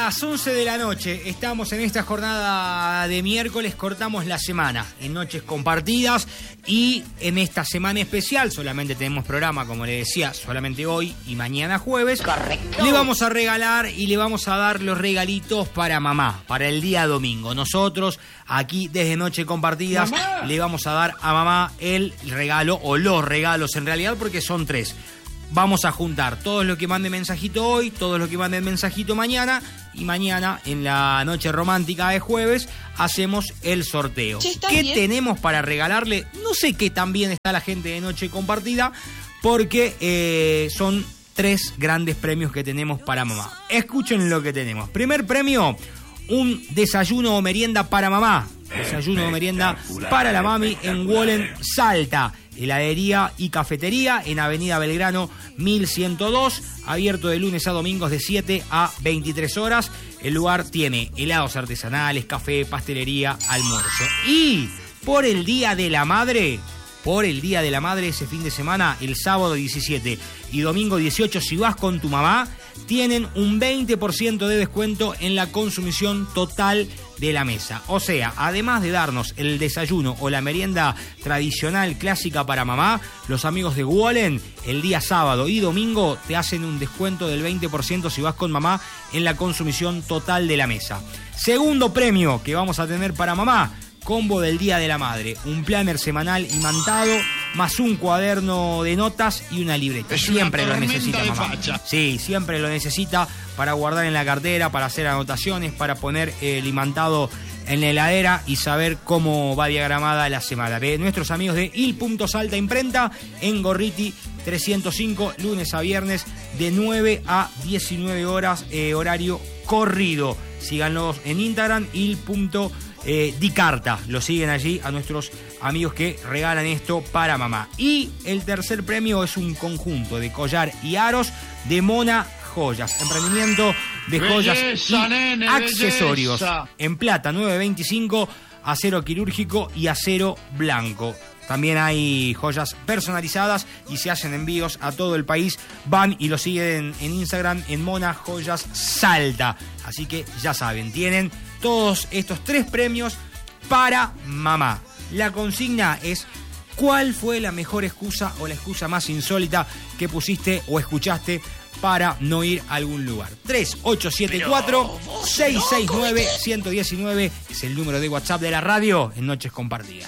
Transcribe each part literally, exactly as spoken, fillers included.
las once de la noche. Estamos en esta jornada de miércoles, cortamos la semana en Noches Compartidas y en esta semana especial solamente tenemos programa, como le decía, solamente hoy y mañana jueves. Correcto. Le vamos a regalar y le vamos a dar los regalitos para mamá, para el día domingo. Nosotros aquí desde Noches Compartidas ¡Mamá! Le vamos a dar a mamá el regalo o los regalos en realidad porque son tres. Vamos a juntar todos los que manden mensajito hoy, todos los que manden mensajito mañana y mañana en la noche romántica de jueves hacemos el sorteo. Che, ¿Qué bien? tenemos para regalarle? No sé qué tan bien está la gente de Noche Compartida porque eh, son tres grandes premios que tenemos para mamá. Escuchen lo que tenemos. Primer premio, un desayuno o merienda para mamá. Desayuno o merienda para la mami en Wallen, Salta. Heladería y cafetería en Avenida Belgrano mil ciento dos, abierto de lunes a domingos de siete a veintitrés horas. El lugar tiene helados artesanales, café, pastelería, almuerzo. Y por el Día de la Madre, por el Día de la Madre ese fin de semana, el sábado diecisiete y domingo dieciocho, si vas con tu mamá, tienen un veinte por ciento de descuento en la consumición total de la mesa. O sea, además de darnos el desayuno o la merienda tradicional clásica para mamá, los amigos de Wallen el día sábado y domingo te hacen un descuento del veinte por ciento si vas con mamá en la consumición total de la mesa. Segundo premio que vamos a tener para mamá, combo del Día de la Madre, un planner semanal imantado, más un cuaderno de notas y una libreta. Es siempre una lo necesita tormenta mamá. de facha. Sí, siempre lo necesita para guardar en la cartera, para hacer anotaciones, para poner el imantado en la heladera y saber cómo va diagramada la semana. De nuestros amigos de Il Punto Salta Imprenta en Gorriti trescientos cinco, lunes a viernes de nueve a diecinueve horas, eh, horario corrido. Síganlos en Instagram, il punto di carta. Lo siguen allí a nuestros amigos que regalan esto para mamá. Y el tercer premio es un conjunto de collar y aros de Mona Joyas. Emprendimiento de joyas Belleza, y nene, accesorios. belleza. En plata, nueve veinticinco, acero quirúrgico y acero blanco. También hay joyas personalizadas y se hacen envíos a todo el país. Van y lo siguen en Instagram en Mona Joyas Salta. Así que ya saben, tienen todos estos tres premios para mamá. La consigna es: ¿cuál fue la mejor excusa o la excusa más insólita que pusiste o escuchaste para no ir a algún lugar? tres ocho siete cuatro, seis seis nueve, uno uno nueve es el número de WhatsApp de la radio en Noches Compartidas.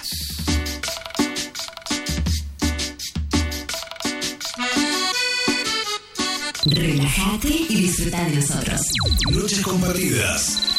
Relájate y disfruta de nosotros. Noches Compartidas.